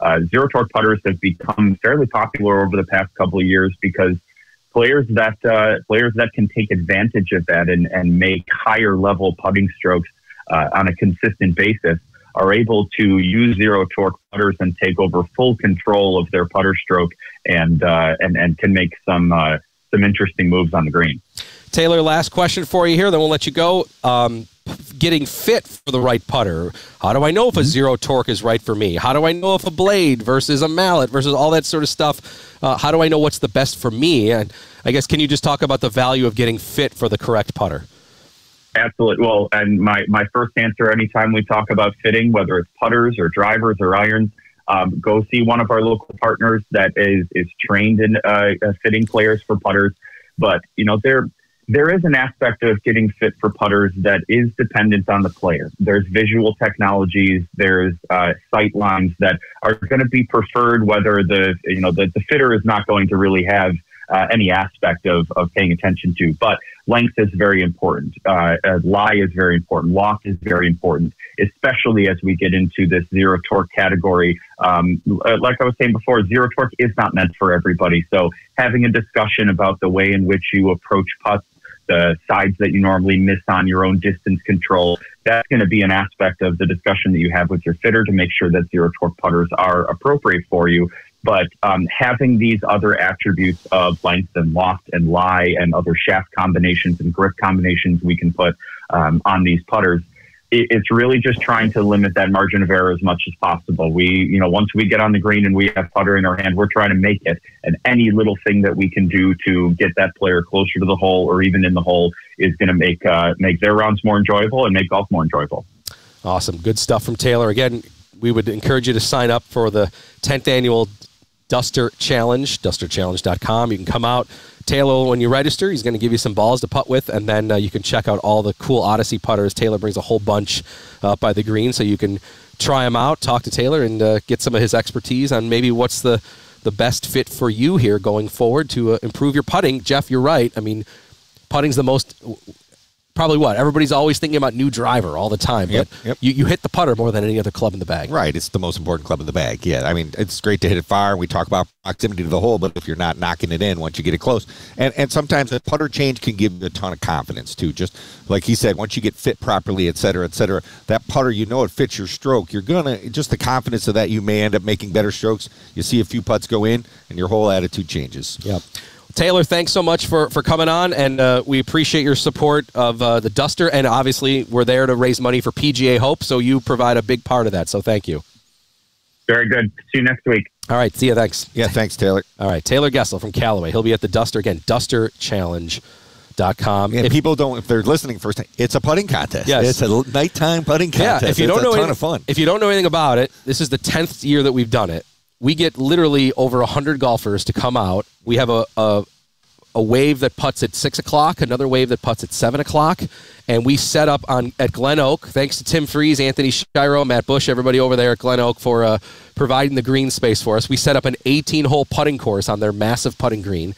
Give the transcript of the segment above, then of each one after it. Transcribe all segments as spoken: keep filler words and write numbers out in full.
uh, zero torque putters have become fairly popular over the past couple of years because players that uh, players that can take advantage of that and, and make higher level putting strokes uh, on a consistent basis are able to use zero torque putters and take over full control of their putter stroke and uh, and and can make some uh, some interesting moves on the green. Taylor, last question for you here, then we'll let you go. Um, getting fit for the right putter. How do I know if a zero torque is right for me? How do I know if a blade versus a mallet versus all that sort of stuff? Uh, how do I know what's the best for me? And I guess, can you just talk about the value of getting fit for the correct putter? Absolutely. Well, and my, my first answer anytime we talk about fitting, whether it's putters or drivers or irons, um, go see one of our local partners that is, is trained in uh, fitting players for putters. But, you know, they're There is an aspect of getting fit for putters that is dependent on the player. There's visual technologies, there's uh, sight lines that are going to be preferred, whether the you know the, the fitter is not going to really have uh, any aspect of, of paying attention to. But length is very important. Uh, uh, lie is very important. Loft is very important, especially as we get into this zero torque category. Um, like I was saying before, zero torque is not meant for everybody. So having a discussion about the way in which you approach putts, the sides that you normally miss on, your own distance control, that's going to be an aspect of the discussion that you have with your fitter to make sure that zero torque putters are appropriate for you. But um, having these other attributes of length and loft and lie and other shaft combinations and grip combinations we can put um, on these putters, it, it's really just trying to limit that margin of error as much as possible. We, you know, once we get on the green and we have putter in our hand, we're trying to make it. And any little thing that we can do to get that player closer to the hole or even in the hole is going to make uh, make their rounds more enjoyable and make golf more enjoyable. Awesome. Good stuff from Taylor. Again, we would encourage you to sign up for the tenth annual Duster Challenge, duster challenge dot com. You can come out. Taylor, when you register, he's going to give you some balls to putt with, and then uh, you can check out all the cool Odyssey putters. Taylor brings a whole bunch uh, by the green, so you can try them out, talk to Taylor, and uh, get some of his expertise on maybe what's the, the best fit for you here going forward to uh, improve your putting. Jeff, you're right. I mean, putting's the most... Probably what? Everybody's always thinking about new driver all the time, but yep, yep. You, you hit the putter more than any other club in the bag. Right. It's the most important club in the bag. Yeah. I mean, it's great to hit it far. We talk about proximity to the hole, but if you're not knocking it in once you get it close, and, and sometimes a putter change can give you a ton of confidence too. Just like he said, once you get fit properly, et cetera, et cetera, that putter, you know, it fits your stroke. You're going to, just the confidence of that, you may end up making better strokes. You see a few putts go in and your whole attitude changes. Yep. Taylor, thanks so much for, for coming on, and uh, we appreciate your support of uh, the Duster, and obviously we're there to raise money for P G A Hope, so you provide a big part of that, so thank you. Very good. See you next week. All right, see you, thanks. Yeah, thanks, Taylor. All right, Taylor Gessel from Callaway. He'll be at the Duster, again, duster challenge dot com. And if people don't, if they're listening first, it's a putting contest. Yes. It's a nighttime putting contest. Yeah, if you don't it's know a ton anything, of fun. If you don't know anything about it, this is the tenth year that we've done it. We get literally over one hundred golfers to come out. We have a... a a wave that putts at six o'clock, another wave that putts at seven o'clock, and we set up on at Glen Oak. Thanks to Tim Freeze, Anthony Shiro, Matt Bush, everybody over there at Glen Oak for uh, providing the green space for us. We set up an eighteen-hole putting course on their massive putting green,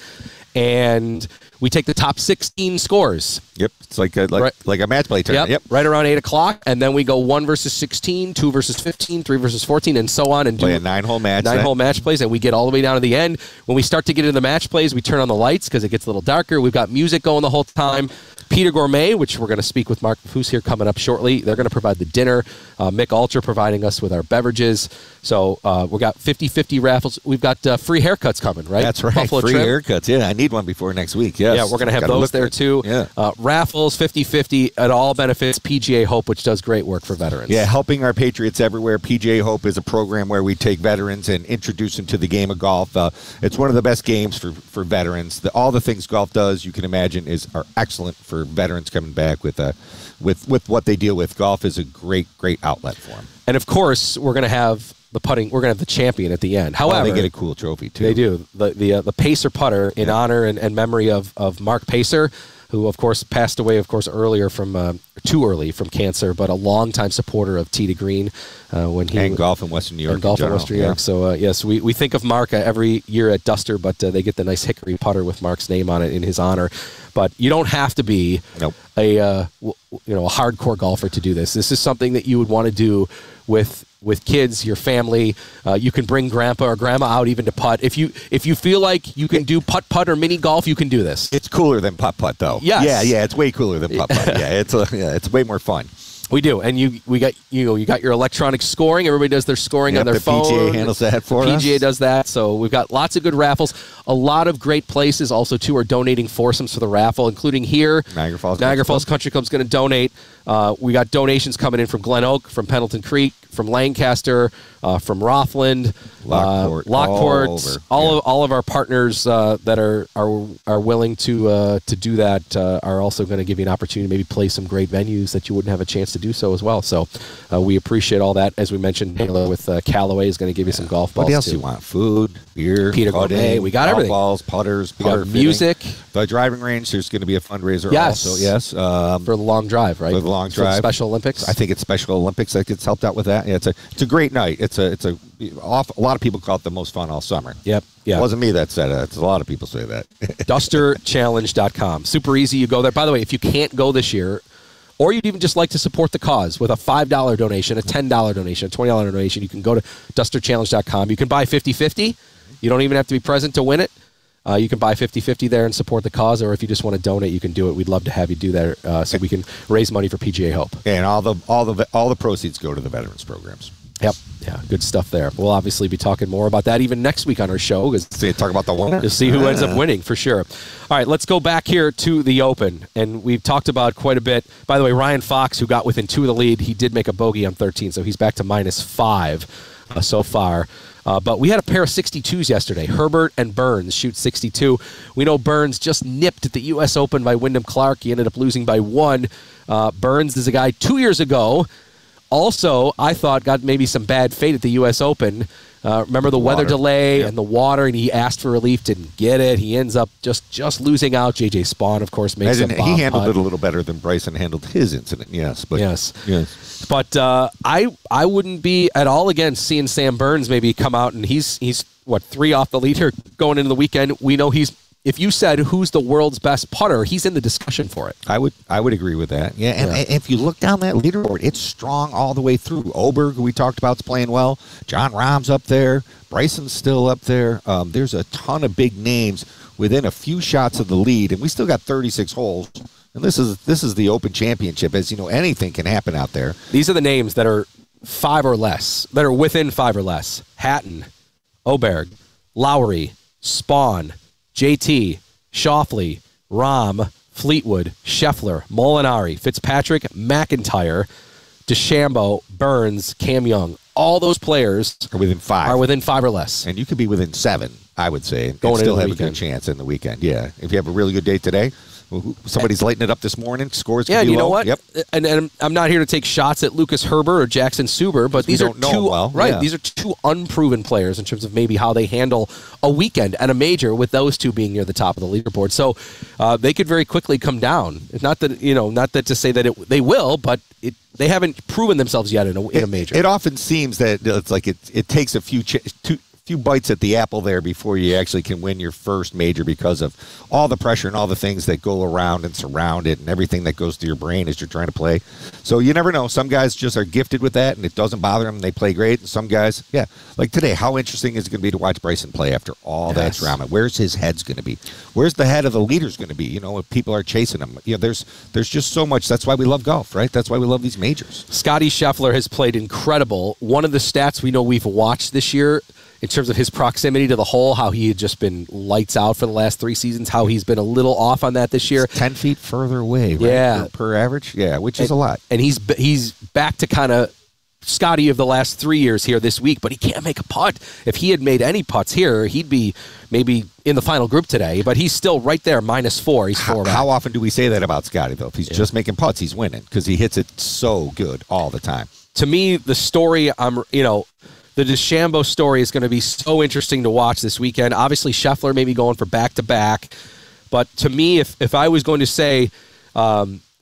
and we take the top sixteen scores. Yep, it's like a, like, right. like a match play tournament. Yep. Yep, right around eight o'clock, and then we go one versus sixteen, two versus fifteen, three versus fourteen, and so on. And play do a nine-hole match. Nine-hole match plays, and we get all the way down to the end. When we start to get into the match plays, we turn on the lights because it gets a little darker. We've got music going the whole time. Peter Gourmet, which we're going to speak with Mark, who's here coming up shortly. They're going to provide the dinner. Uh, Mick Ultra providing us with our beverages. So uh, we've got fifty-fifty raffles. We've got uh, free haircuts coming, right? That's right. Buffalo free trim. haircuts. Yeah, I need one before next week. Yes. Yeah, we're going to have Gotta those there good. too. Yeah. Uh, raffles, fifty-fifty. It all benefits P G A Hope, which does great work for veterans. Yeah, helping our Patriots everywhere. P G A Hope is a program where we take veterans and introduce them to the game of golf. Uh, it's one of the best games for, for veterans. The, all the things golf does, you can imagine, is are excellent for veterans coming back with uh, with with what they deal with. Golf is a great, great outlet for them. And of course, we're going to have the putting. We're going to have the champion at the end. However, oh, they get a cool trophy too. They do the the uh, the Pacer putter in yeah. honor and, and memory of of Mark Pacer, who of course passed away, of course, earlier from uh, too early from cancer, but a longtime supporter of Tee to Green uh, when he and golf in Western New York. And golf in, in Western New York. Yeah. So uh, yes, we, we think of Mark uh, every year at Duster, but uh, they get the nice hickory putter with Mark's name on it in his honor. But you don't have to be nope. a uh, w- you know a hardcore golfer to do this. This is something that you would want to do with with kids, your family. Uh, you can bring grandpa or grandma out even to putt. If you if you feel like you can do putt putt or mini golf, you can do this. It's cooler than putt putt though. Yes. Yeah, yeah, it's way cooler than putt putt. yeah, it's a, yeah, it's way more fun. We do, and you we got you know you got your electronic scoring. Everybody does their scoring yep, on their the phone. P G A handles that for the us. P G A does that, so we've got lots of good raffles. A lot of great places also too are donating foursomes for the raffle, including here. Niagara Falls. Niagara Country Falls Club. Country Club's going to donate. Uh, we got donations coming in from Glen Oak, from Pendleton Creek, from Lancaster, uh, from Rothland, Lockport, uh, Lockport, all over. all, Yeah. of all of our partners uh, that are are are willing to uh, to do that uh, are also going to give you an opportunity to maybe play some great venues that you wouldn't have a chance to do so as well. So uh, we appreciate all that. As we mentioned, Halo with uh, Callaway is going to give you some golf balls. What else too. do you want? Food, beer, Peter putting, Gourmet. We got golf everything. balls, putters, We got putter music. fitting. The driving range, there's going to be a fundraiser Yes. also. Yes. Um, For the long drive, right? For the long For drive. Special Olympics. I think it's Special Olympics that gets helped out with that. Yeah, it's a it's a great night. It's a it's a off, a lot of people call it the most fun all summer. Yep. Yeah. It wasn't me that said it. It's a lot of people say that. duster challenge dot com. Super easy. You go there. By the way, if you can't go this year, or you'd even just like to support the cause with a five dollar donation, a ten dollar donation, a twenty dollar donation, you can go to duster challenge dot com. You can buy fifty-fifty. You don't even have to be present to win it. Uh, you can buy fifty-fifty there and support the cause, or if you just want to donate, you can do it. We'd love to have you do that uh, so we can raise money for P G A Hope. And all the all the all the proceeds go to the veterans programs. Yep. Yeah, good stuff there. We'll obviously be talking more about that even next week on our show. Cause So you talk about the winner. to see who ends up winning for sure. All right, let's go back here to the Open, and we've talked about quite a bit. By the way, Ryan Fox, who got within two of the lead, he did make a bogey on thirteen, so he's back to minus five uh, so far. Uh, but we had a pair of sixty-twos yesterday. Herbert and Burns shoot sixty-two. We know Burns just nipped at the U S Open by Wyndham Clark. He ended up losing by one. Uh, Burns is a guy two years ago. Also, I thought got maybe some bad fate at the U S Open. Uh, remember the Water. weather delay Yep. and the water, and he asked for relief, didn't get it. He ends up just just losing out. J J Spawn, of course, makes Imagine a bomb he handled putt. it a little better than Bryson handled his incident. Yes, but Yes. yes. But uh, I I wouldn't be at all against seeing Sam Burns maybe come out, and he's he's what three off the lead here going into the weekend. We know he's. If you said who's the world's best putter, he's in the discussion for it. I would I would agree with that. Yeah, and, Yeah. and if you look down that leaderboard, it's strong all the way through. Oberg, who we talked about, is playing well. John Rahm's up there. Bryson's still up there. Um, there's a ton of big names within a few shots of the lead, and we still got thirty-six holes. And this is this is the Open Championship. As you know, anything can happen out there. These are the names that are five or less, that are within five or less. Hatton, Oberg, Lowry, Spawn, J T, Schauffele, Rahm, Fleetwood, Scheffler, Molinari, Fitzpatrick, McIntyre, DeChambeau, Burns, Cam Young. All those players Or within five. are within five or less. And you could be within seven, I would say, and Going into still the have a weekend. good chance in the weekend. Yeah. If you have a really good day today, somebody's lighting it up this morning, scores Yeah, could and be you know low. what? Yep. And, and I'm not here to take shots at Lucas Herbert or Jackson Suber, but we these are don't know two well, right. yeah. These are two unproven players in terms of maybe how they handle a weekend and a major. With those two being near the top of the leaderboard, so uh, they could very quickly come down. It's not that you know, not that to say that it, they will, but it, they haven't proven themselves yet in a, in a major. It, it often seems that it's like it it takes a few ch- two, few bites at the apple there before you actually can win your first major because of all the pressure and all the things that go around and surround it and everything that goes through your brain as you're trying to play. So you never know. Some guys just are gifted with that and it doesn't bother them and they play great. And some guys, yeah, like today, how interesting is it going to be to watch Bryson play after all that Yes. drama? Where's his head's going to be? Where's the head of the leaders going to be? You know, if people are chasing him, you know, there's there's just so much. That's why we love golf, right? That's why we love these majors. Scotty Scheffler has played incredible. One of the stats we know we've watched this year in terms of his proximity to the hole, how he had just been lights out for the last three seasons, how he's been a little off on that this year. ten feet further away, right? Yeah. Per, per average? Yeah, which is and, a lot. And he's he's back to kind of Scotty of the last three years here this week, but he can't make a putt. If he had made any putts here, he'd be maybe in the final group today, but he's still right there, minus four. He's four How, back. how often do we say that about Scotty, though? If he's Yeah. just making putts, he's winning because he hits it so good all the time. To me, the story, I'm, you know, the DeChambeau story is going to be so interesting to watch this weekend. Obviously, Scheffler may be going for back-to-back, but to me, if, if I was going to say um,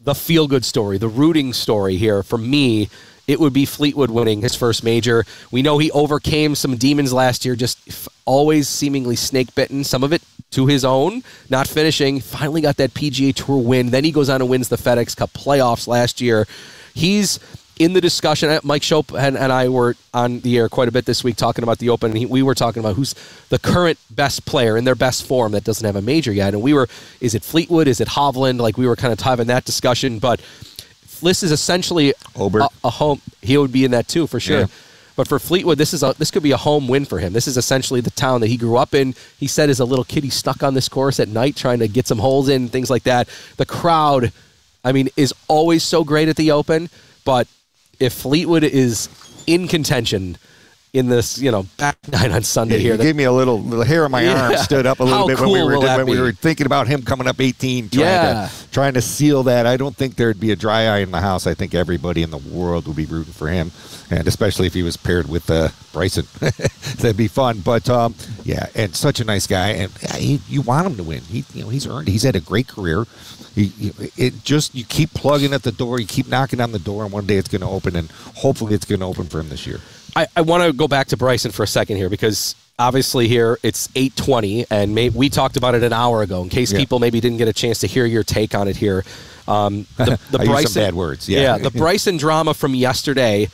the feel-good story, the rooting story here for me, it would be Fleetwood winning his first major. We know he overcame some demons last year, just f- always seemingly snake-bitten, some of it to his own, not finishing. Finally got that P G A Tour win. Then he goes on and wins the FedEx Cup playoffs last year. He's in the discussion. Mike Schopp and, and I were on the air quite a bit this week talking about the Open, and he, we were talking about who's the current best player in their best form that doesn't have a major yet. And we were, is it Fleetwood? Is it Hovland? Like, we were kind of having that discussion, but this is essentially a, a home. He would be in that too, for sure. Yeah. But for Fleetwood, this is a, this could be a home win for him. This is essentially the town that he grew up in. He said as a little kid, he's stuck on this course at night trying to get some holes in, things like that. The crowd, I mean, is always so great at the Open, but if Fleetwood is in contention in this, you know, back nine on Sunday yeah, here. You that, gave me a little, little hair on my yeah. arm stood up a little How bit cool when, we were, when be? we were thinking about him coming up eighteen, trying, yeah. to, trying to seal that. I don't think there'd be a dry eye in the house. I think everybody in the world would be rooting for him, and especially if he was paired with uh, Bryson. That'd be fun. But, um, yeah, and such a nice guy, and he, you want him to win. He, you know, he's earned He's had a great career. He, it just, you keep plugging at the door, you keep knocking on the door, and one day it's going to open, and hopefully it's going to open for him this year. I, I want to go back to Bryson for a second here, because obviously here it's eight twenty, and may, we talked about it an hour ago. In case yeah. people maybe didn't get a chance to hear your take on it here, um, the, the I Bryson used some bad words. Yeah, yeah the Bryson drama from yesterday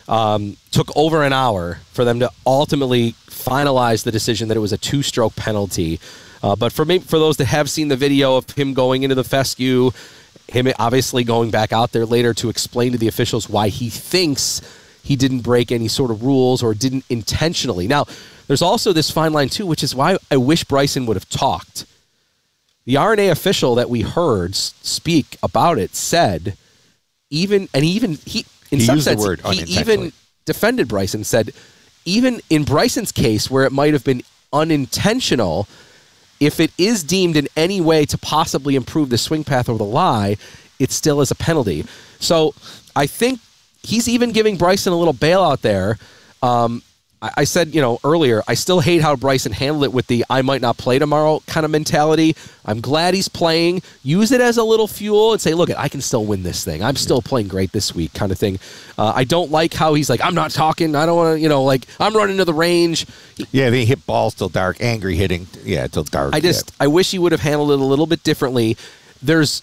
um, took over an hour for them to ultimately finalize the decision that it was a two-stroke penalty. Uh, but for me, for those that have seen the video of him going into the fescue, him obviously going back out there later to explain to the officials why he thinks he didn't break any sort of rules or didn't intentionally. Now, there's also this fine line, too, which is why I wish Bryson would have talked. The R N A official that we heard speak about it said, even, and he even, he, in he some used sense, the word he even defended Bryson, said, even in Bryson's case, where it might have been unintentional, if it is deemed in any way to possibly improve the swing path or the lie, it still is a penalty. So I think he's even giving Bryson a little bailout there. Um, I, I said, you know, earlier, I still hate how Bryson handled it with the I might not play tomorrow kind of mentality. I'm glad he's playing. Use it as a little fuel and say, look, I can still win this thing. I'm still playing great this week kind of thing. Uh, I don't like how he's like, I'm not talking. I don't want to, you know, like, I'm running to the range. Yeah, they hit balls till dark, angry hitting. Yeah, till dark. I just, yeah. I wish he would have handled it a little bit differently. There's,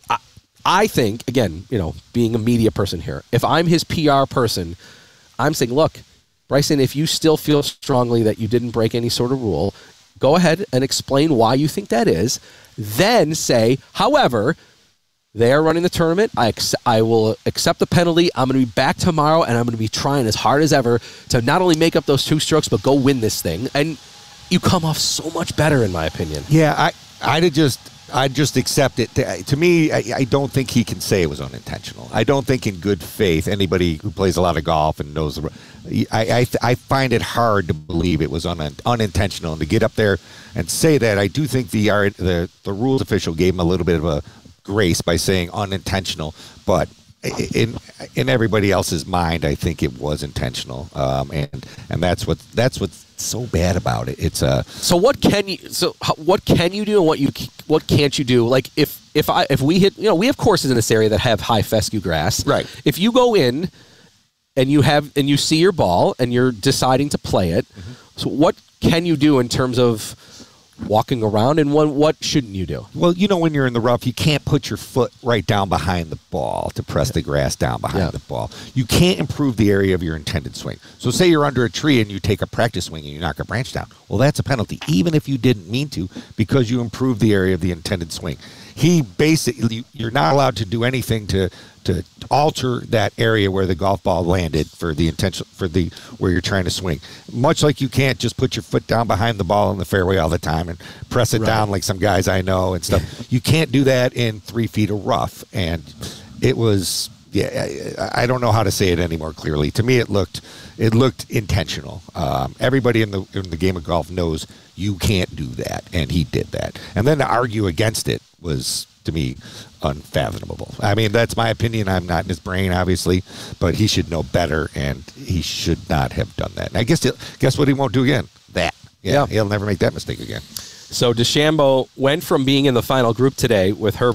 I think, again, you know, being a media person here, if I'm his P R person, I'm saying, look, Bryson, if you still feel strongly that you didn't break any sort of rule, go ahead and explain why you think that is. Then say, however, they are running the tournament. I, ex- I will accept the penalty. I'm going to be back tomorrow, and I'm going to be trying as hard as ever to not only make up those two strokes, but go win this thing. And you come off so much better, in my opinion. Yeah, I, I'd have just... I just accept it. To, to me, I, I don't think he can say it was unintentional. I don't think in good faith, anybody who plays a lot of golf and knows, I, I, I find it hard to believe it was un, unintentional. And to get up there and say that, I do think the, the, the rules official gave him a little bit of a grace by saying unintentional. But in in everybody else's mind, I think it was intentional. Um, and and that's what that's what's so bad about it. It's a so what can you so what can you do and what you what can't you do? Like if if I if we hit, you know, we have courses in this area that have high fescue grass. Right. If you go in and you have and you see your ball and you're deciding to play it, mm-hmm. so what can you do in terms of walking around, and what what shouldn't you do? Well, you know, when you're in the rough, you can't put your foot right down behind the ball to press the grass down behind yeah. the ball. You can't improve the area of your intended swing. So say you're under a tree and you take a practice swing and you knock a branch down. Well, that's a penalty, even if you didn't mean to, because you improved the area of the intended swing. He basically, you're not allowed to do anything to to alter that area where the golf ball landed for the intention for the where you're trying to swing. Much like you can't just put your foot down behind the ball in the fairway all the time and press it right. down like some guys I know and stuff. You can't do that in three feet of rough. And it was, yeah, I, I don't know how to say it any more clearly. To me, it looked it looked intentional. Um, everybody in the in the game of golf knows you can't do that, and he did that. And then to argue against it was, to me, unfathomable. I mean, that's my opinion. I'm not in his brain, obviously, but he should know better, and he should not have done that. And I guess guess what he won't do again? That. Yeah, yeah. He'll never make that mistake again. So DeChambeau went from being in the final group today with Herbert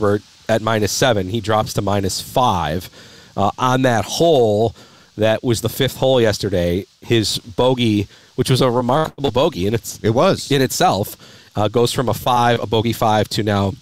at minus seven. He drops to minus five. Uh, on that hole, that was the fifth hole yesterday, his bogey, which was a remarkable bogey in, its, it was. in itself, uh, goes from a five, a bogey five, to now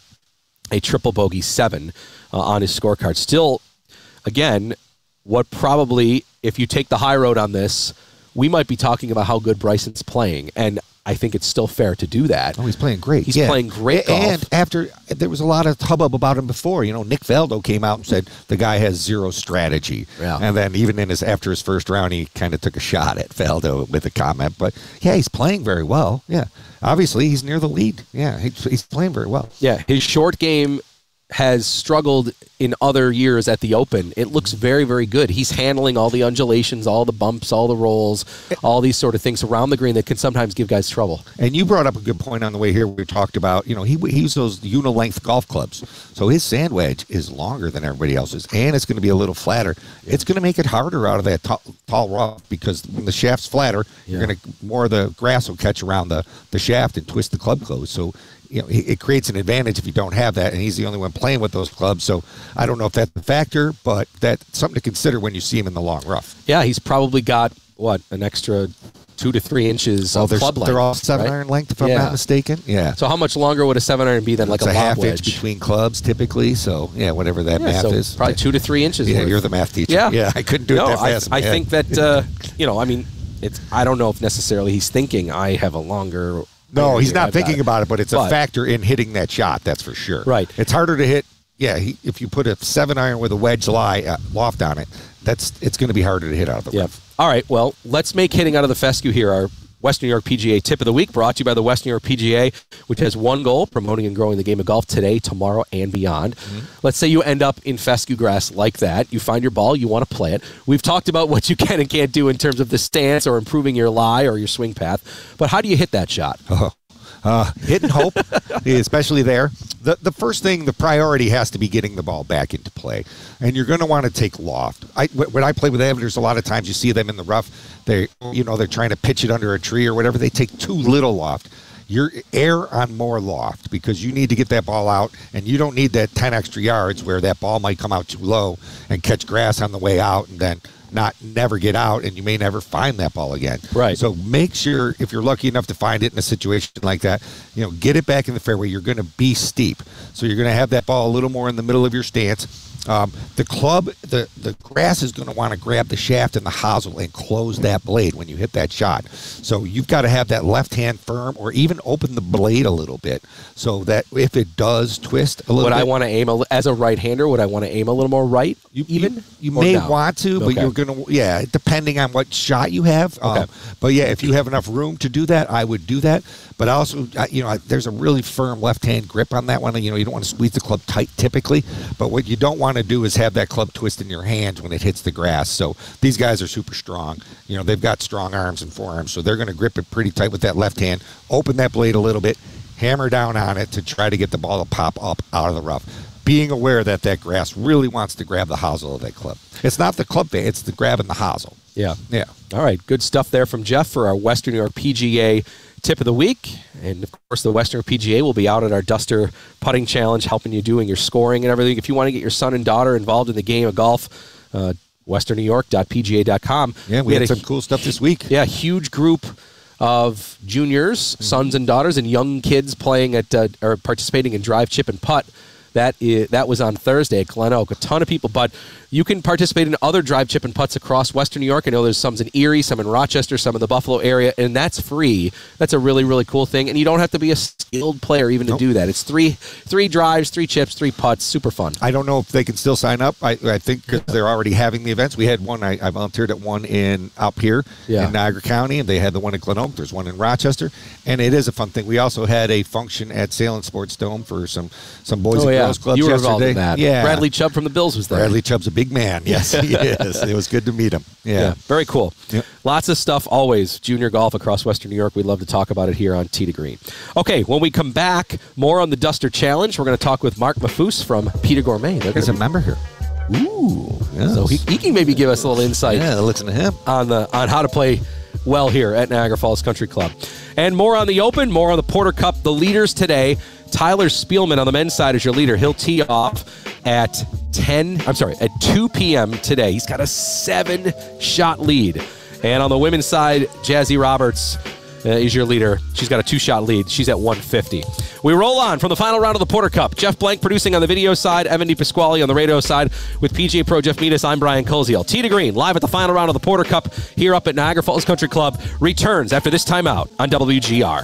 a triple bogey seven uh, on his scorecard. Still, again, what probably, if you take the high road on this, we might be talking about how good Bryson's playing, and I think it's still fair to do that. Oh, he's playing great. He's yeah. playing great golf. And after, there was a lot of hubbub about him before. You know, Nick Faldo came out and said the guy has zero strategy. Yeah. And then even in his after his first round, he kind of took a shot at Faldo with a comment. But, yeah, he's playing very well. Yeah. Obviously, he's near the lead. Yeah, he's, he's playing very well. Yeah, his short game has struggled in other years at the Open. It looks very, very good. He's handling all the undulations, all the bumps, all the rolls, all these sort of things around the green that can sometimes give guys trouble. And you brought up a good point on the way here. We talked about, you know, he, he used those uni-length golf clubs. So his sand wedge is longer than everybody else's, and it's going to be a little flatter. Yeah. It's going to make it harder out of that tall, tall rough, because when the shaft's flatter, yeah. you're going to, more of the grass will catch around the, the shaft and twist the club close. So, you know, it creates an advantage if you don't have that, and he's the only one playing with those clubs. So I don't know if that's a factor, but that's something to consider when you see him in the long rough. Yeah, he's probably got, what, an extra two to three inches well, of club length. They're all seven right? iron length, if I'm yeah. not mistaken. Yeah. So how much longer would a seven iron be than like it's a, a lob half wedge? inch between clubs typically. So yeah, whatever that yeah, math so is. Probably two to three inches. Yeah, worth. you're the math teacher. Yeah, yeah. I couldn't do no, it that fast. I, I think that uh, you know, I mean, it's. I don't know if necessarily he's thinking I have a longer. No, he's not thinking about it, but it's but, a factor in hitting that shot. That's for sure. Right. It's harder to hit. Yeah, he, if you put a seven iron with a wedge lie uh, loft on it, that's it's going to be harder to hit out of the yeah. rough. All right. Well, let's make hitting out of the fescue here our Western New York P G A Tip of the Week, brought to you by the Western New York P G A, which has one goal: promoting and growing the game of golf today, tomorrow, and beyond. Mm-hmm. Let's say you end up in fescue grass like that. You find your ball, you want to play it. We've talked about what you can and can't do in terms of the stance or improving your lie or your swing path, but how do you hit that shot? Oh. Uh, hit and hope, especially there. The the first thing, the priority has to be getting the ball back into play. And you're going to want to take loft. I, when I play with amateurs, a lot of times you see them in the rough. They, you know, they're trying to pitch it under a tree or whatever. They take too little loft. You're err on more loft, because you need to get that ball out, and you don't need that ten extra yards where that ball might come out too low and catch grass on the way out and then not never get out, and you may never find that ball again. Right. So make sure, if you're lucky enough to find it in a situation like that, you know, get it back in the fairway. You're going to be steep, so you're going to have that ball a little more in the middle of your stance. Um, the club, the, the grass is going to want to grab the shaft and the hosel and close that blade when you hit that shot. So you've got to have that left hand firm, or even open the blade a little bit, so that if it does twist a little would bit. I want to aim, a, as a right-hander, would I want to aim a little more right, you, even? You, you may down? want to, but okay. you're going to, yeah, depending on what shot you have. Okay. Um, but yeah, if you have enough room to do that, I would do that. But also, you know, there's a really firm left-hand grip on that one. You know, you don't want to squeeze the club tight typically, but what you don't want to do is have that club twist in your hands when it hits the grass. So these guys are super strong. You know, they've got strong arms and forearms, so they're going to grip it pretty tight with that left hand, open that blade a little bit, hammer down on it to try to get the ball to pop up out of the rough, being aware that that grass really wants to grab the hosel of that club. It's not the club thing, it's the grabbing the hosel. Yeah. Yeah. All right, good stuff there from Jeff for our Western New York P G A Tip of the Week. And, of course, the Western New York P G A will be out at our Duster Putting Challenge, helping you doing your scoring and everything. If you want to get your son and daughter involved in the game of golf, uh, western new york dot p g a dot com. Yeah, we, we had, had a, some cool stuff this week. Yeah, huge group of juniors, mm-hmm. sons and daughters, and young kids playing at uh, or participating in drive, chip, and putt. That is, that was on Thursday at Glen Oak. A ton of people, but you can participate in other drive, chip, and putts across Western New York. I know there's some in Erie, some in Rochester, some in the Buffalo area, and that's free. That's a really, really cool thing, and you don't have to be a skilled player even to nope. do that. It's three three drives, three chips, three putts. Super fun. I don't know if they can still sign up. I, I think because they're already having the events. We had one. I, I volunteered at one in up here yeah. in Niagara County, and they had the one in Glen Oak. There's one in Rochester, and it is a fun thing. We also had a function at Salem Sports Dome for some some boys oh, and yeah. girls clubs you were yesterday. Involved in that. Yeah, Bradley Chubb from the Bills was there. Bradley Chubb's a big man. Yes, he is. It was good to meet him. Yeah, yeah very cool. Yep. Lots of stuff always. Junior golf across Western New York. We'd love to talk about it here on Tee to Green. Okay, when we come back, more on the Duster Challenge. We're going to talk with Mark Mafus from Peter Gourmet. There's a member here. Ooh, yes. So he, he can maybe give us a little insight. Yeah, listen to him on the on how to play well here at Niagara Falls Country Club. And more on the Open, more on the Porter Cup. The leaders today, Tyler Spielman on the men's side is your leader. He'll tee off at ten, I'm sorry, at two p.m. today. He's got a seven-shot lead. And on the women's side, Jazzy Roberts uh, is your leader. She's got a two-shot lead. She's at one fifty. We roll on from the final round of the Porter Cup. Jeff Blank producing on the video side, Evan DePasquale on the radio side. With P G A Pro Jeff Metis, I'm Brian Koziel. Tee to Green, live at the final round of the Porter Cup here up at Niagara Falls Country Club, returns after this timeout on W G R.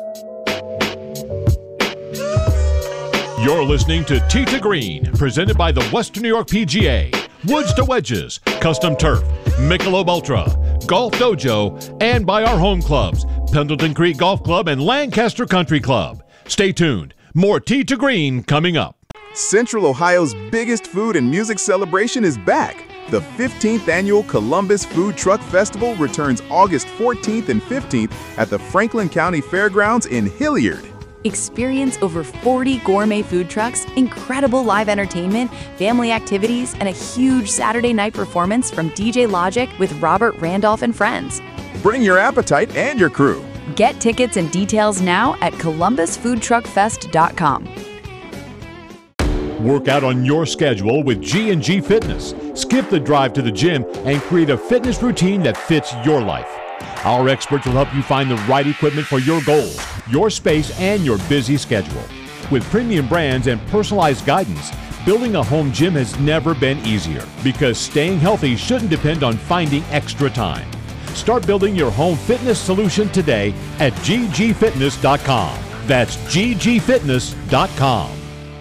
You're listening to Tee to Green, presented by the Western New York P G A, Woods to Wedges, Custom Turf, Michelob Ultra, Golf Dojo, and by our home clubs, Pendleton Creek Golf Club and Lancaster Country Club. Stay tuned. More Tee to Green coming up. Central Ohio's biggest food and music celebration is back. The fifteenth Annual Columbus Food Truck Festival returns August fourteenth and fifteenth at the Franklin County Fairgrounds in Hilliard. Experience over forty gourmet food trucks, incredible live entertainment, family activities, and a huge Saturday night performance from D J Logic with Robert Randolph and friends. Bring your appetite and your crew. Get tickets and details now at columbus food truck fest dot com. Work out on your schedule with G and G Fitness. Skip the drive to the gym and create a fitness routine that fits your life. Our experts will help you find the right equipment for your goals, your space, and your busy schedule. With premium brands and personalized guidance, building a home gym has never been easier because staying healthy shouldn't depend on finding extra time. Start building your home fitness solution today at G G fitness dot com. That's G G fitness dot com.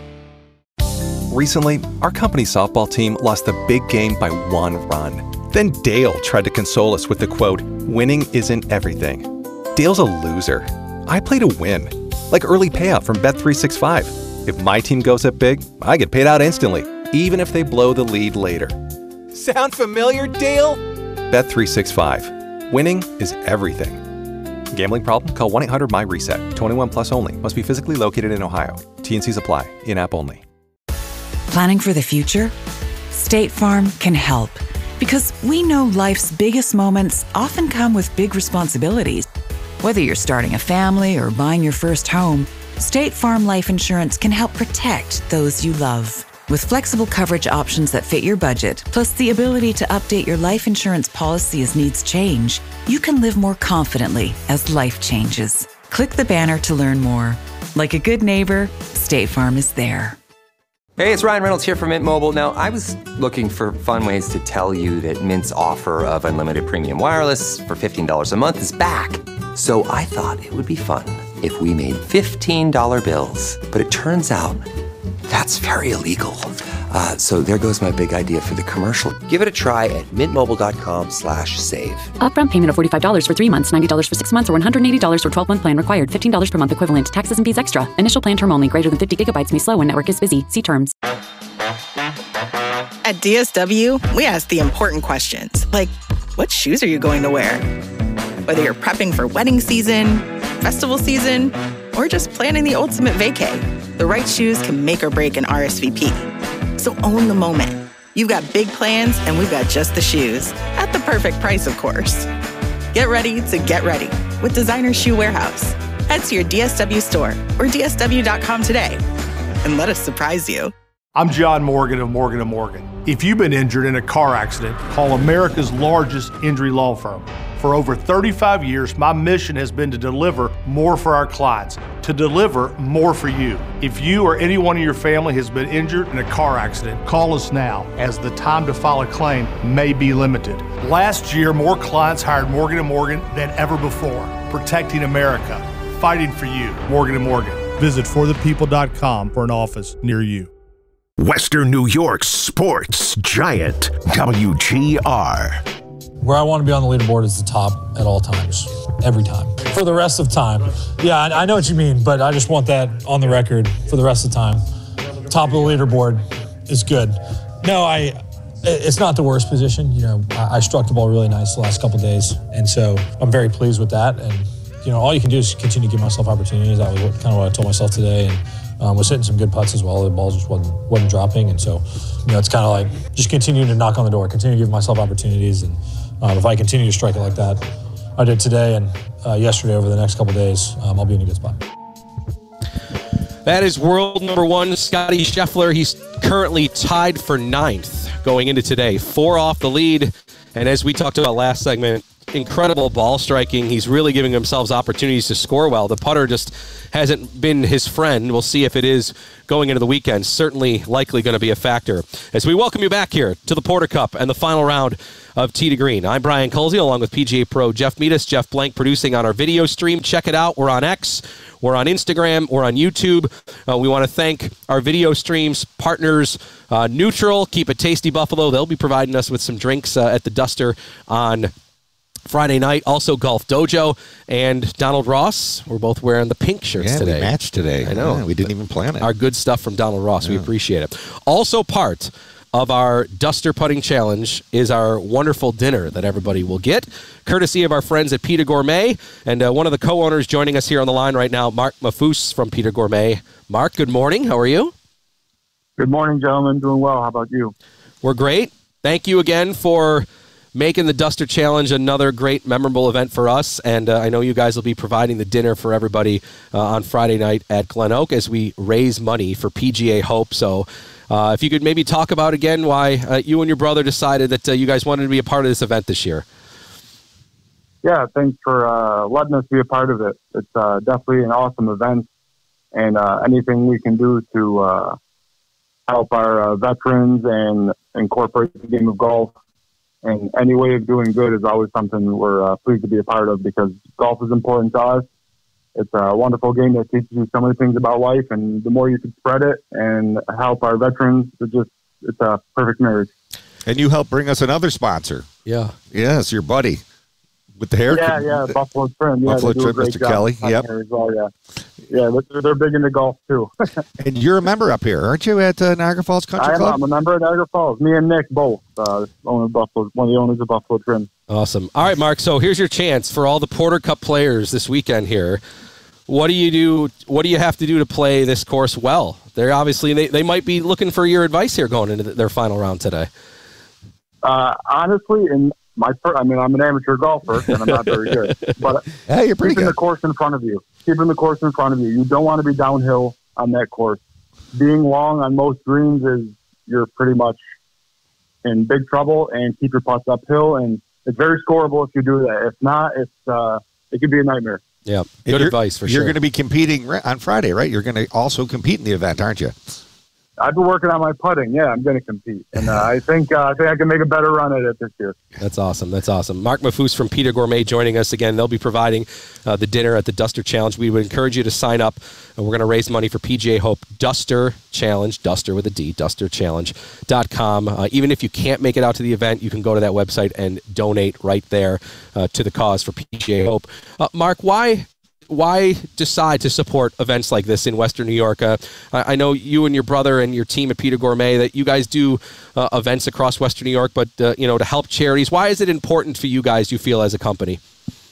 Recently, our company softball team lost the big game by one run. Then Dale tried to console us with the quote, "Winning isn't everything." Dale's a loser. I play to win, like early payout from Bet three sixty-five. If my team goes up big, I get paid out instantly, even if they blow the lead later. Sound familiar, Dale? Bet three sixty-five. Winning is everything. Gambling problem? Call one eight hundred M Y reset. twenty-one plus only. Must be physically located in Ohio. T and Cs apply. In-app only. Planning for the future? State Farm can help. Because we know life's biggest moments often come with big responsibilities. Whether you're starting a family or buying your first home, State Farm Life Insurance can help protect those you love. With flexible coverage options that fit your budget, plus the ability to update your life insurance policy as needs change, you can live more confidently as life changes. Click the banner to learn more. Like a good neighbor, State Farm is there. Hey, it's Ryan Reynolds here from Mint Mobile. Now, I was looking for fun ways to tell you that Mint's offer of unlimited premium wireless for fifteen dollars a month is back. So I thought it would be fun if we made fifteen dollar bills. But it turns out that's very illegal. Uh, so there goes my big idea for the commercial. Give it a try at mintmobile.com slash save. Upfront payment of forty-five dollars for three months, ninety dollars for six months, or one hundred eighty dollars for twelve-month plan required. fifteen dollars per month equivalent. Taxes and fees extra. Initial plan term only. Greater than fifty gigabytes may slow when network is busy. See terms. At D S W, we ask the important questions, like, what shoes are you going to wear? Whether you're prepping for wedding season, festival season, or just planning the ultimate vacay, the right shoes can make or break an R S V P. So own the moment. You've got big plans, and we've got just the shoes. At the perfect price, of course. Get ready to get ready with Designer Shoe Warehouse. Head to your D S W store or D S W dot com today and let us surprise you. I'm John Morgan of Morgan and Morgan. If you've been injured in a car accident, call America's largest injury law firm. For over thirty-five years, my mission has been to deliver more for our clients, to deliver more for you. If you or anyone in your family has been injured in a car accident, call us now, as the time to file a claim may be limited. Last year, more clients hired Morgan and Morgan than ever before, protecting America, fighting for you. Morgan and Morgan. Visit for the people dot com for an office near you. Western New York's sports giant, W G R. Where I want to be on the leaderboard is the top at all times, every time. For the rest of time. Yeah, I, I know what you mean, but I just want that on the record for the rest of the time. Top of the leaderboard is good. No, I. It's not the worst position. You know, I, I struck the ball really nice the last couple of days, and so I'm very pleased with that. And you know, all you can do is continue to give myself opportunities. That was what, kind of what I told myself today, and um, was hitting some good putts as well. The ball just wasn't wasn't dropping, and so you know, it's kind of like just continuing to knock on the door, continue to give myself opportunities, and um, if I continue to strike it like that, I did today and uh, yesterday over the next couple of days, um, I'll be in a good spot. That is world number one, Scotty Scheffler. He's currently tied for ninth going into today. Four off the lead. And as we talked about last segment, incredible ball striking. He's really giving himself opportunities to score well. The putter just hasn't been his friend. We'll see if it is going into the weekend. Certainly likely going to be a factor. As we welcome you back here to the Porter Cup and the final round of Tee to Green. I'm Brian Colsey along with P G A Pro Jeff Meadus, Jeff Blank producing on our video stream. Check it out. We're on X. We're on Instagram. We're on YouTube. Uh, we want to thank our video streams partners, uh, Neutral, Keep It Tasty Buffalo. They'll be providing us with some drinks uh, at the Duster on Friday night. Also Golf Dojo and Donald Ross. We're both wearing the pink shirts yeah, today. We matched today. I know. Yeah, we didn't even plan it. Our good stuff from Donald Ross. Yeah. We appreciate it. Also part of our Duster Putting Challenge is our wonderful dinner that everybody will get, courtesy of our friends at Peter Gourmet. And uh, one of the co-owners joining us here on the line right now, Mark Mafous from Peter Gourmet. Mark, good morning. How are you? Good morning, gentlemen. Doing well. How about you? We're great. Thank you again for making the Duster Challenge another great, memorable event for us. And uh, I know you guys will be providing the dinner for everybody uh, on Friday night at Glen Oak as we raise money for P G A Hope. So uh, if you could maybe talk about again why uh, you and your brother decided that uh, you guys wanted to be a part of this event this year. Yeah, thanks for uh, letting us be a part of it. It's uh, definitely an awesome event. And uh, anything we can do to uh, help our uh, veterans and incorporate the game of golf and any way of doing good is always something we're uh, pleased to be a part of, because golf is important to us. It's a wonderful game that teaches you so many things about life, and the more you can spread it and help our veterans, it's just it's a perfect marriage. And you helped bring us another sponsor. Yeah. Yes, your buddy with the hair. Yeah, yeah, Buffalo Trim. Yeah, Buffalo they do a Trim, great Mister job Kelly. on Yep. there as well, yeah. Yeah, they're, they're big into golf, too. And you're a member up here, aren't you, at uh, Niagara Falls Country I am. Club? I'm a member of Niagara Falls. Me and Nick both. Uh, owner of Buffalo, one of the owners of Buffalo Trim. Awesome. All right, Mark, so here's your chance for all the Porter Cup players this weekend here. What do you do? What do you have to do to play this course well? They're obviously, they, they might be looking for your advice here going into their final round today. Uh, honestly, in my, per- I mean, I'm an amateur golfer and I'm not very good, but yeah, you're pretty keeping good. the course in front of you, keeping the course in front of you. You don't want to be downhill on that course. Being long on most greens is you're pretty much in big trouble, and keep your putts uphill. And it's very scoreable if you do that. If not, it's uh, it could be a nightmare. Yeah, And good you're- advice for You're sure. going to be competing ri- on Friday, right? You're going to also compete in the event, aren't you? I've been working on my putting. Yeah, I'm going to compete, and uh, I think uh, I think I can make a better run at it this year. That's awesome. That's awesome. Mark Mafous from Peter Gourmet joining us again. They'll be providing uh, the dinner at the Duster Challenge. We would encourage you to sign up. And we're going to raise money for P G A Hope Duster Challenge, Duster with a D, duster challenge dot com. Uh, even if you can't make it out to the event, you can go to that website and donate right there uh, to the cause for P G A Hope. Uh, Mark, why... Why decide to support events like this in Western New York? Uh, I, I know you and your brother and your team at Peter Gourmet that you guys do uh, events across Western New York, but uh, you know, to help charities. Why is it important for you guys? You feel as a company?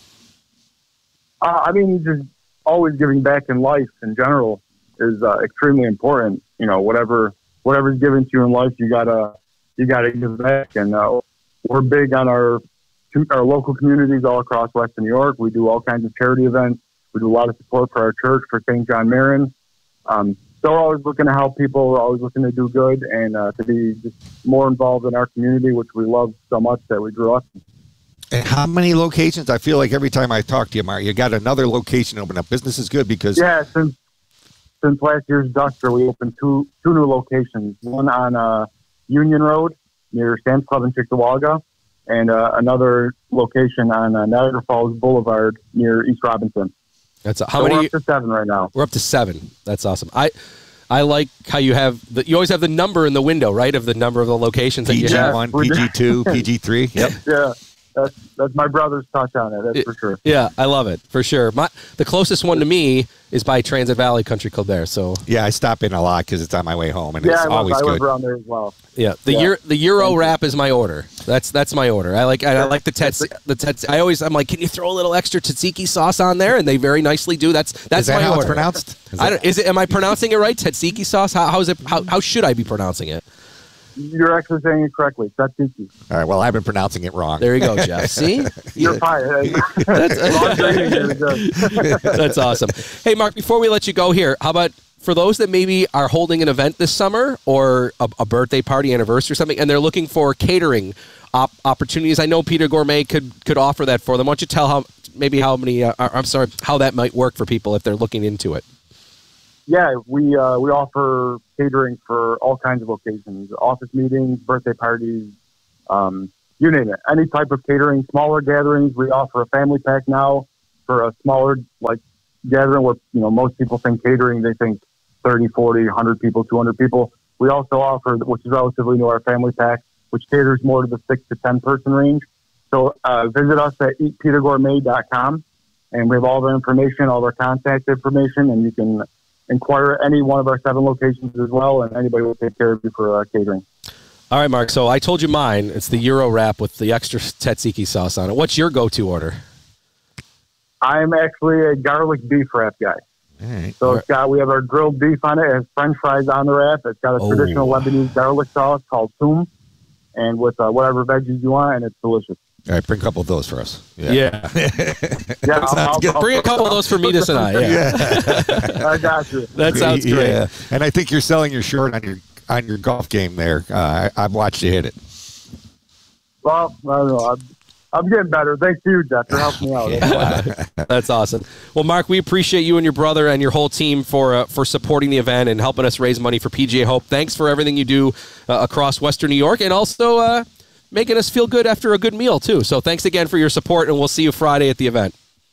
Uh, I mean, just always giving back in life in general is uh, extremely important. You know, whatever whatever's given to you in life, you gotta you gotta give back. And uh, we're big on our our local communities all across Western New York. We do all kinds of charity events. We do a lot of support for our church, for Saint John Marin. Um, so we're always looking to help people. We're always looking to do good and uh, to be just more involved in our community, which we love so much that we grew up in. And how many locations? I feel like every time I talk to you, Mark, you got another location open up. Business is good because... Yeah, since since last year's Duster, we opened two two new locations. One on uh, Union Road near Sam's Club in Cheektowaga, and uh, another location on uh, Niagara Falls Boulevard near East Robinson. That's a, how so many? We're up to seven right now. We're up to seven. That's awesome. I I like how you have the, you always have the number in the window, right, of the number of the locations that you have. P G one, P G two, P G three. Yep. Yeah, that's that's my brother's touch on it. That's for sure. Yeah, I love it for sure. My the closest one to me is by Transit Valley Country Club there. So yeah, I stop in a lot because it's on my way home, and yeah, it's I live, always I good. live around there as well. Yeah, the Yeah. Euro, the Euro wrap is my order. That's that's my order. I like I like the tats the tats. I always I'm like, can you throw a little extra tzatziki sauce on there? And they very nicely do. That's that's Is that my how order. it's pronounced? Is I don't, is it? Am I pronouncing it right? Tzatziki sauce? How how is it? How how should I be pronouncing it? You're actually saying it correctly. Tzatziki. All right. Well, I've been pronouncing it wrong. There you go, Jeff. See, You're fine. That's, Long training, you're good. That's awesome. Hey, Mark, before we let you go here, how about for those that maybe are holding an event this summer or a, a birthday party, anniversary or something, and they're looking for catering op- opportunities, I know Peter Gourmet could could offer that for them. Why don't you tell how maybe how many? Uh, I'm sorry, how that might work for people if they're looking into it. Yeah, we uh, we offer catering for all kinds of occasions: office meetings, birthday parties, um, you name it. Any type of catering, smaller gatherings. We offer a family pack now for a smaller like gathering where you know most people think catering, they think thirty, forty, one hundred people, two hundred people. We also offer, which is relatively new, our family pack, which caters more to the six to ten person range. So uh, visit us at eat peter gourmet dot com, and we have all their information, all their contact information, and you can inquire at any one of our seven locations as well, and anybody will take care of you for uh, catering. All right, Mark, so I told you mine. It's the Euro wrap with the extra tzatziki sauce on it. What's your go-to order? I'm actually a garlic beef wrap guy. All right. So it's got, we have our grilled beef on it. It has French fries on the wrap. It's got a Oh. traditional Lebanese garlic sauce called toum, and with uh, whatever veggies you want, and it's delicious. All right, bring a couple of those for us. Yeah. Yeah, I'll, I'll, I'll, Bring a couple of those for me tonight. Yeah. I got you. That sounds great. Yeah. And I think you're selling your short on your on your golf game there. Uh, I, I've watched you hit it. Well, I don't know. I'm, I'm getting better. Thanks to you, Jeff, for helping me out. That's awesome. Well, Mark, we appreciate you and your brother and your whole team for uh, for supporting the event and helping us raise money for P G A Hope. Thanks for everything you do uh, across Western New York, and also uh, making us feel good after a good meal, too. So thanks again for your support, and we'll see you Friday at the event.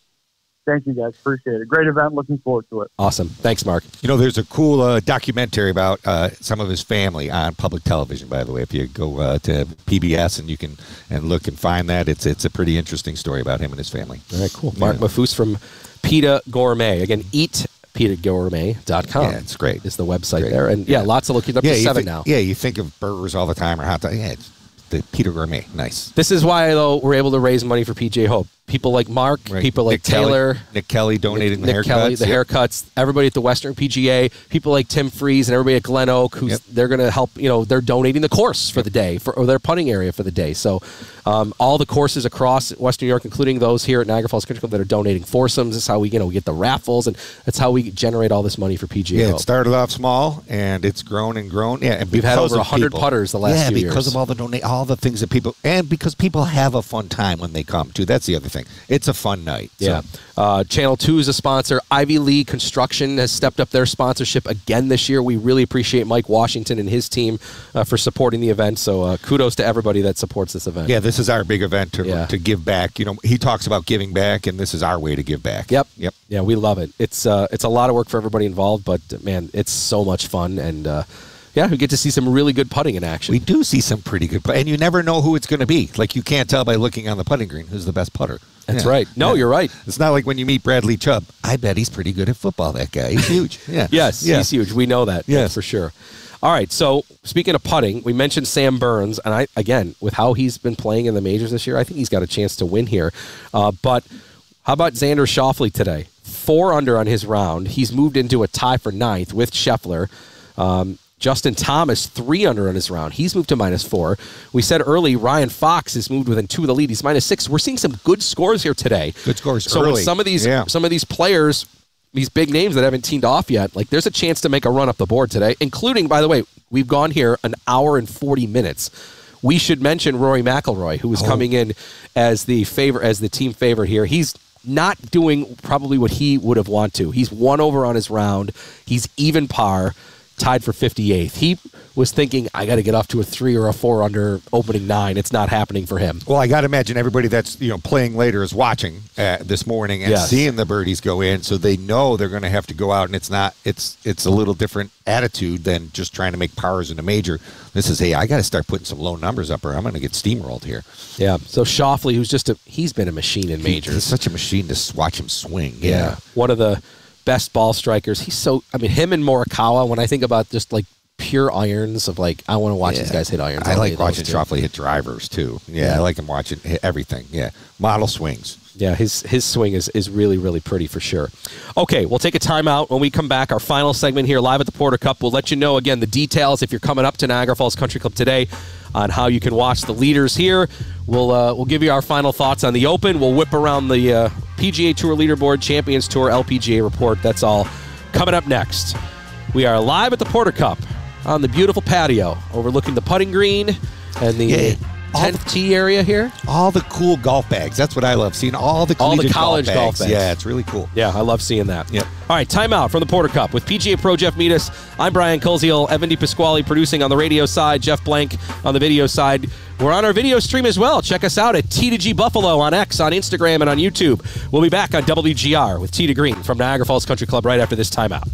Thank you, guys. Appreciate it. Great event. Looking forward to it. Awesome. Thanks, Mark. You know, there's a cool uh, documentary about uh, some of his family on public television, by the way. If you go uh, to P B S and you can and look and find that, it's it's a pretty interesting story about him and his family. All right, cool. Mark yeah. Mafous from Pita Gourmet. Again, eat peter gourmet dot com. Yeah, it's great. Is the website Great. there. And, yeah, Yeah. lots of locations. Up yeah, to you seven think, now. Yeah, you think of burgers all the time or hot dogs. Yeah, it's the Peter Gourmet. Nice. This is why, though, we're able to raise money for P G A Hope. People like Mark, Right. people like Nick Kelly- Taylor. Nick Kelly donated Nick, the Nick haircuts. Kelly, the Yep. haircuts. Everybody at the Western P G A. People like Tim Freeze and everybody at Glen Oak, who's Yep. they're going to help. You know, they're donating the course for the day, for or their putting area for the day. So, um, all the courses across Western New York, including those here at Niagara Falls Country Club, that are donating foursomes. That's how we, you know, we get the raffles, and that's how we generate all this money for P G A Yeah, Hope. it started off small and it's grown and grown. Yeah, and We've had because over of one hundred people. putters the last yeah, few because years. of all the donate, all the things that people, and because people have a fun time when they come too. That's the other thing. It's a fun night. So. Yeah. Uh, Channel two is a sponsor. Ivy League Construction has stepped up their sponsorship again this year. We really appreciate Mike Washington and his team uh, for supporting the event. So uh, kudos to everybody that supports this event. Yeah, this is our big event to Yeah. to give back. You know, he talks about giving back, and this is our way to give back. Yep. Yep. Yeah, we love it. It's uh, it's a lot of work for everybody involved, but uh, man, it's so much fun, and uh, yeah, we get to see some really good putting in action. We do see some pretty good, and you never know who it's going to be. Like you can't tell by looking on the putting green who's the best putter. That's Yeah. right. No, Yeah. you're right. It's not like when you meet Bradley Chubb. I bet he's pretty good at football. That guy, he's huge. Yeah. Yes, Yeah. he's huge. We know that. Yes. That's for sure. All right. So speaking of putting, we mentioned Sam Burns, and I again with how he's been playing in the majors this year, I think he's got a chance to win here. Uh, but how about Xander Schauffele today? Four under on his round. He's moved into a tie for ninth with Scheffler. Um, Justin Thomas, three under on his round. He's moved to minus four. We said early, Ryan Fox has moved within two of the lead. He's minus six. We're seeing some good scores here today. Good scores So early. with some of these, Yeah. some of these players, these big names that haven't teamed off yet, like there's a chance to make a run up the board today. Including, by the way, we've gone here an hour and forty minutes. We should mention Rory McIlroy, who is Oh. coming in as the favor, as the team favorite here. He's not doing probably what he would have wanted to. He's one over on his round. He's even par, tied for fifty-eighth. He was thinking, I got to get off to a three or a four under opening nine. It's not happening for him. Well, I got to imagine everybody that's you know playing later is watching uh, this morning and Yes. seeing the birdies go in, so they know they're going to have to go out, and it's not it's it's a little different attitude than just trying to make pars in a major. This is, hey, I got to start putting some low numbers up, or I'm going to get steamrolled here. Yeah. So Schauffele, who's just a he's been a machine in majors. He's such a machine to s- watch him swing. Yeah. Yeah. One of the best ball strikers. He's so, I mean, him and Morikawa, when I think about just like pure irons of like, I want to watch Yeah. these guys hit irons. I all like day, those watching two. Schauffele hit drivers too. Yeah, Yeah. I like him watching hit everything. Yeah, model swings. Yeah, his his swing is, is really, really pretty for sure. Okay, we'll take a timeout. When we come back, our final segment here live at the Porter Cup. We'll let you know, again, the details if you're coming up to Niagara Falls Country Club today on how you can watch the leaders here. We'll uh, we'll give you our final thoughts on the Open. We'll whip around the uh, P G A Tour Leaderboard, Champions Tour, L P G A report. That's all coming up next We are live at the Porter Cup on the beautiful patio overlooking the putting green and the Yeah. tenth tee area here. All the cool golf bags. That's what I love, seeing all the All the collegiate college golf golf bags. bags. Yeah, it's really cool. Yeah, I love seeing that. Yep. All right, timeout from the Porter Cup with P G A Pro Jeff Meadis. I'm Brian Koziel, Evan DePasquale producing on the radio side, Jeff Blank on the video side. We're on our video stream as well. Check us out at T two G Buffalo on X, on Instagram, and on YouTube. We'll be back on W G R with Tee to Green from Niagara Falls Country Club right after this timeout.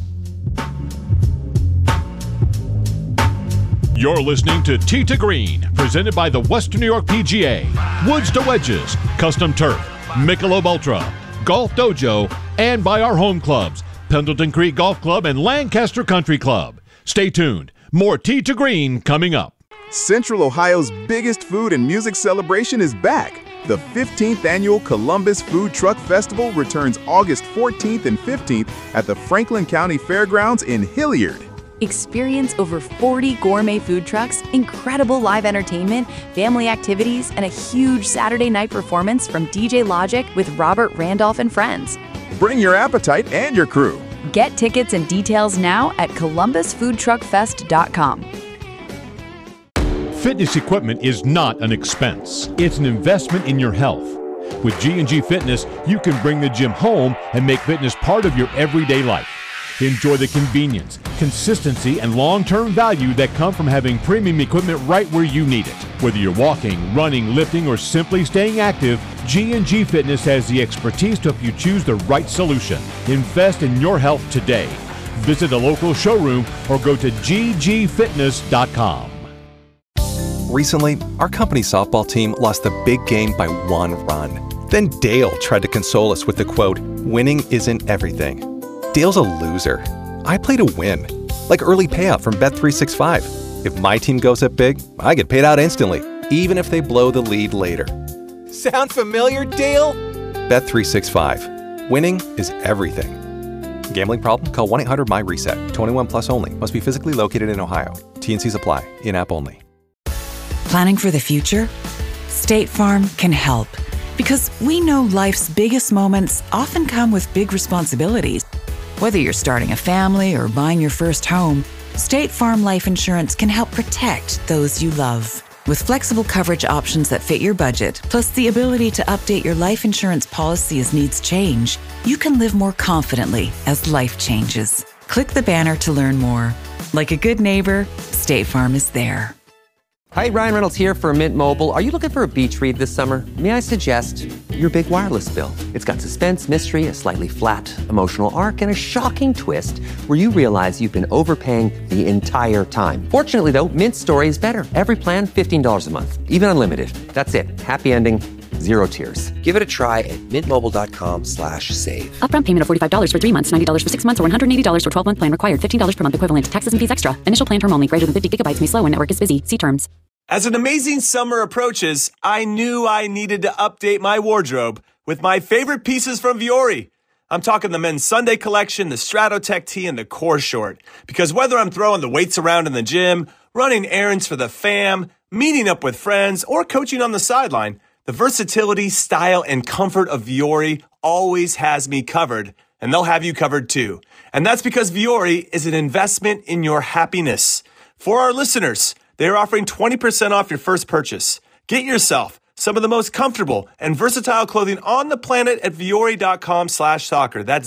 You're listening to Tee to Green, presented by the Western New York P G A, Woods to Wedges, Custom Turf, Michelob Ultra, Golf Dojo, and by our home clubs, Pendleton Creek Golf Club and Lancaster Country Club. Stay tuned. More Tee to Green coming up. Central Ohio's biggest food and music celebration is back. The fifteenth Annual Columbus Food Truck Festival returns August fourteenth and fifteenth at the Franklin County Fairgrounds in Hilliard. Experience over forty gourmet food trucks, incredible live entertainment, family activities, and a huge Saturday night performance from D J Logic with Robert Randolph and friends. Bring your appetite and your crew. Get tickets and details now at columbus food truck fest dot com. Fitness equipment is not an expense. It's an investment in your health. With G and G Fitness, you can bring the gym home and make fitness part of your everyday life. Enjoy the convenience, consistency, and long-term value that come from having premium equipment right where you need it. Whether you're walking, running, lifting, or simply staying active, G and G Fitness has the expertise to help you choose the right solution. Invest in your health today. Visit a local showroom or go to g g fitness dot com. Recently, our company softball team lost the big game by one run. Then Dale tried to console us with the quote, "Winning isn't everything." Dale's a loser. I play to win. Like early payout from Bet three sixty-five. If my team goes up big, I get paid out instantly, even if they blow the lead later. Sound familiar, Dale? Bet three sixty-five. Winning is everything. Gambling problem? Call one eight hundred my reset. twenty-one plus only. Must be physically located in Ohio. T and Cs apply. In-app only. Planning for the future? State Farm can help. Because we know life's biggest moments often come with big responsibilities. Whether you're starting a family or buying your first home, State Farm Life Insurance can help protect those you love. With flexible coverage options that fit your budget, plus the ability to update your life insurance policy as needs change, you can live more confidently as life changes. Click the banner to learn more. Like a good neighbor, State Farm is there. Hi, Ryan Reynolds here for Mint Mobile. Are you looking for a beach read this summer? May I suggest your big wireless bill? It's got suspense, mystery, a slightly flat emotional arc, and a shocking twist where you realize you've been overpaying the entire time. Fortunately, though, Mint's story is better. Every plan, fifteen dollars a month, even unlimited. That's it. Happy ending, zero tears. Give it a try at mintmobile.com slash save. Upfront payment of forty-five dollars for three months, ninety dollars for six months, or one hundred eighty dollars for twelve-month plan required. fifteen dollars per month equivalent. Taxes and fees extra. Initial plan term only. Greater than fifty gigabytes may slow when network is busy. See terms. As an amazing summer approaches, I knew I needed to update my wardrobe with my favorite pieces from Vuori. I'm talking the men's Sunday collection, the Stratotech tee, and the core short. Because whether I'm throwing the weights around in the gym, running errands for the fam, meeting up with friends, or coaching on the sideline, the versatility, style, and comfort of Vuori always has me covered, and they'll have you covered too. And that's because Vuori is an investment in your happiness. For our listeners, they're offering twenty percent off your first purchase. Get yourself some of the most comfortable and versatile clothing on the planet at Vuori.com slash soccer. That's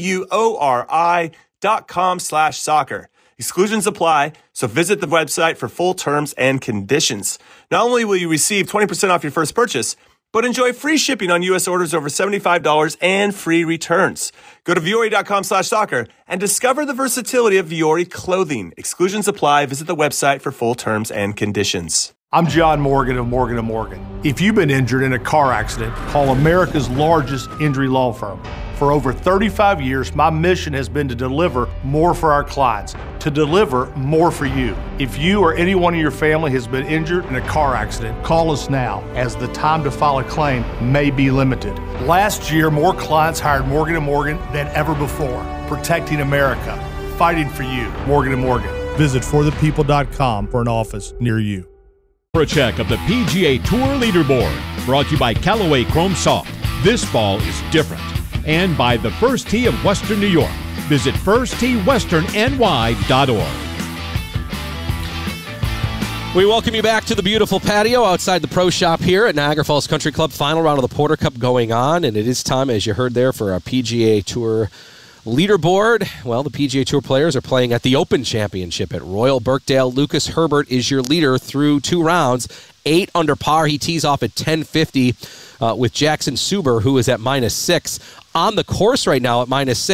V-U-O-R-I dot com slash soccer. Exclusions apply, so visit the website for full terms and conditions. Not only will you receive twenty percent off your first purchase, but enjoy free shipping on U S orders over seventy-five dollars and free returns. Go to Vuori.com slash soccer and discover the versatility of Vuori clothing. Exclusions apply. Visit the website for full terms and conditions. I'm John Morgan of Morgan and Morgan. If you've been injured in a car accident, call America's largest injury law firm. For over thirty-five years, my mission has been to deliver more for our clients, to deliver more for you. If you or anyone in your family has been injured in a car accident, call us now, as the time to file a claim may be limited. Last year, more clients hired Morgan and Morgan than ever before, protecting America, fighting for you. Morgan and Morgan. Visit for the people dot com for an office near you. For a check of the P G A Tour Leaderboard, brought to you by Callaway Chrome Soft. This fall is different. and by the First Tee of Western New York. Visit first tee western n y dot org. We welcome you back to the beautiful patio outside the Pro Shop here at Niagara Falls Country Club. Final round of the Porter Cup going on, and it is time, as you heard there, for our P G A Tour leaderboard. Well, the P G A Tour players are playing at the Open Championship at Royal Birkdale. Lucas Herbert is your leader through two rounds. Eight under par. He tees off at ten fifty uh, with Jackson Suber, who is at minus six. On the course right now at minus six.